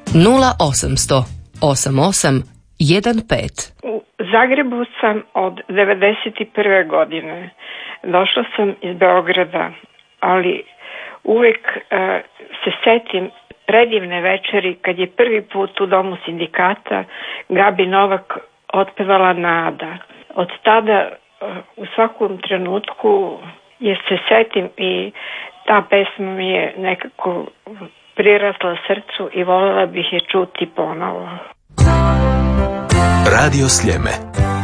0800 88 15. U Zagrebu sam od 91. godine. Došla sam iz Beograda, ali uvijek se setim predivne večeri kad je prvi put u Domu sindikata Gabi Novak otpevala Nada. Od tada u svakom trenutku je se setim i ta pesma mi je nekako prirasla srcu i voljela bih je čuti ponovo. Radio Sljeme.